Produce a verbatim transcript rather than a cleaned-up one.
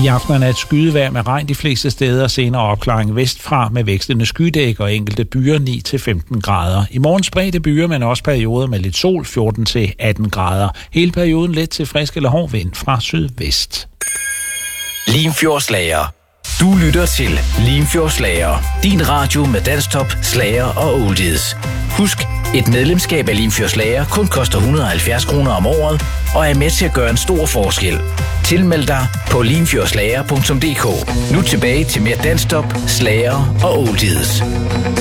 I aften er nat skydevejr med regn de fleste steder, senere opklaring vestfra med vekslende skydæk og enkelte byer ni til femten grader. I morgen spredte byer, men også perioder med lidt sol, fjorten til atten grader. Hele perioden let til frisk eller hård vind fra sydvest. Limfjordslager. Du lytter til Limfjordslager. Din radio med dansktop, slager og oldies. Husk, et medlemskab af Limfjordslager kun koster et hundrede og halvfjerds kroner om året og er med til at gøre en stor forskel. Tilmeld dig på limfjordslager punktum d k. Nu tilbage til mere dansktop, slager og oldies.